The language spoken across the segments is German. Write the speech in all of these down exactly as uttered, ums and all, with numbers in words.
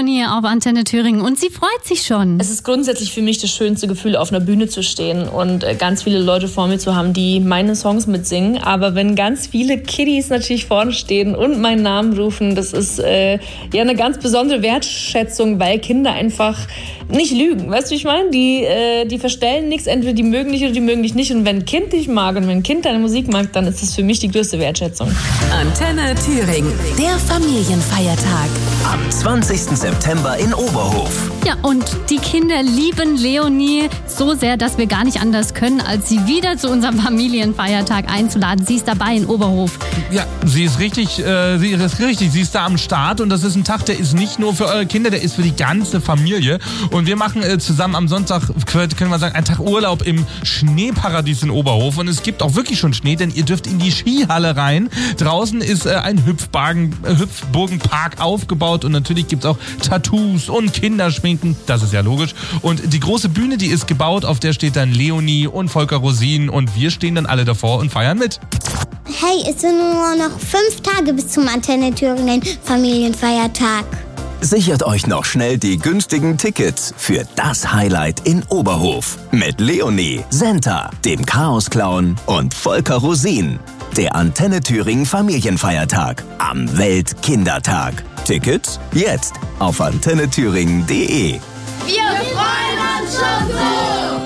Leonie auf Antenne Thüringen und sie freut sich schon. Es ist grundsätzlich für mich das schönste Gefühl, auf einer Bühne zu stehen und ganz viele Leute vor mir zu haben, die meine Songs mitsingen. Aber wenn ganz viele Kiddies natürlich vorne stehen und meinen Namen rufen, das ist äh, ja eine ganz besondere Wertschätzung, weil Kinder einfach nicht lügen. Weißt du, wie ich meine? Die, äh, die verstellen nichts, entweder die mögen dich oder die mögen dich nicht. Und wenn ein Kind dich mag und wenn ein Kind deine Musik mag, dann ist das für mich die größte Wertschätzung. Antenne Thüringen, der Familienfeiertag. Am zwanzigsten September in Oberhof. Ja, und die Kinder lieben Leonie so sehr, dass wir gar nicht anders können, als sie wieder zu unserem Familienfeiertag einzuladen. Sie ist dabei in Oberhof. Ja, sie ist richtig, äh, sie ist richtig, sie ist da am Start und das ist ein Tag, der ist nicht nur für eure Kinder, der ist für die ganze Familie. Und wir machen äh, zusammen am Sonntag, können wir sagen, einen Tag Urlaub im Schneeparadies in Oberhof. Und es gibt auch wirklich schon Schnee, denn ihr dürft in die Skihalle rein. Draußen ist äh, ein Hüpfbagen, äh, Hüpfburgenpark aufgebaut und natürlich gibt's auch Tattoos und Kinderschminken, das ist ja logisch. Und die große Bühne, die ist gebaut, auf der steht dann Leonie und Volker Rosin und wir stehen dann alle davor und feiern mit. Hey, es sind nur noch fünf Tage bis zum Antenne Thüringen Familienfeiertag. Sichert euch noch schnell die günstigen Tickets für das Highlight in Oberhof. Mit Leonie, Senta, dem Chaos-Clown und Volker Rosin. Der Antenne Thüringen Familienfeiertag am Weltkindertag. Tickets jetzt auf antenne thüringen punkt de. Wir freuen uns schon so!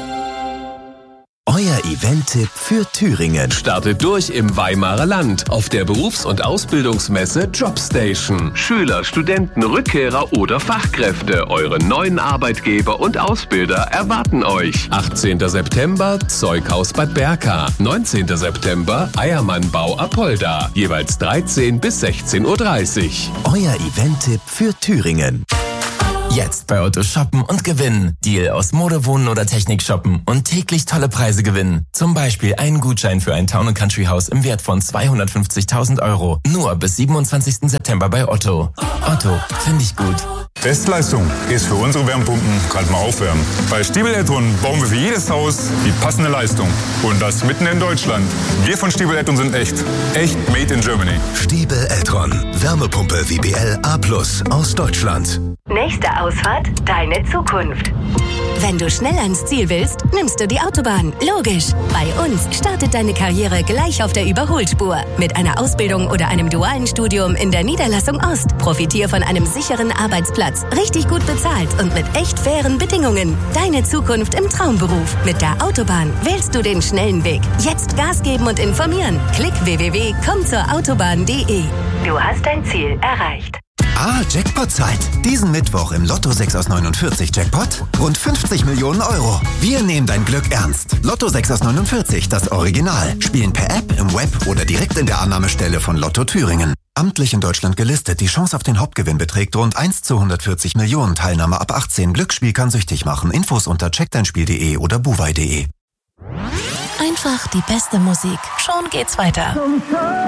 Euer Event-Tipp für Thüringen. Startet durch im Weimarer Land auf der Berufs- und Ausbildungsmesse Jobstation. Schüler, Studenten, Rückkehrer oder Fachkräfte, eure neuen Arbeitgeber und Ausbilder erwarten euch. achtzehnten September Zeughaus Bad Berka, neunzehnten September Eiermannbau Apolda, jeweils dreizehn bis sechzehn Uhr dreißig. Euer Event-Tipp für Thüringen. Jetzt bei Otto shoppen und gewinnen. Deal aus Mode, Wohnen oder Technik shoppen und täglich tolle Preise gewinnen. Zum Beispiel einen Gutschein für ein Town- und Country-Haus im Wert von zweihundertfünfzigtausend Euro. Nur bis siebenundzwanzigsten September bei Otto. Otto, finde ich gut. Bestleistung ist für unsere Wärmepumpen gerade mal aufwärmen. Bei Stiebel Eltron bauen wir für jedes Haus die passende Leistung. Und das mitten in Deutschland. Wir von Stiebel Eltron sind echt. Echt made in Germany. Stiebel Eltron. Wärmepumpe W B L A plus aus Deutschland. Nächste Ausfahrt, deine Zukunft. Wenn du schnell ans Ziel willst, nimmst du die Autobahn. Logisch. Bei uns startet deine Karriere gleich auf der Überholspur. Mit einer Ausbildung oder einem dualen Studium in der Niederlassung Ost. Profitier von einem sicheren Arbeitsplatz. Richtig gut bezahlt und mit echt fairen Bedingungen. Deine Zukunft im Traumberuf. Mit der Autobahn wählst du den schnellen Weg. Jetzt Gas geben und informieren. Klick w w w punkt komm zur autobahn punkt de. Du hast dein Ziel erreicht. Ah, Jackpot-Zeit. Diesen Mittwoch im Lotto sechs aus neunundvierzig Jackpot rund fünfzig Millionen Euro. Wir nehmen dein Glück ernst. Lotto sechs aus neunundvierzig, das Original. Spielen per App, im Web oder direkt in der Annahmestelle von Lotto Thüringen. Amtlich in Deutschland gelistet. Die Chance auf den Hauptgewinn beträgt rund eins zu hundertvierzig Millionen. Teilnahme ab achtzehn. Glücksspiel kann süchtig machen. Infos unter check dein spiel punkt de oder buwei punkt de. Einfach die beste Musik. Schon geht's weiter.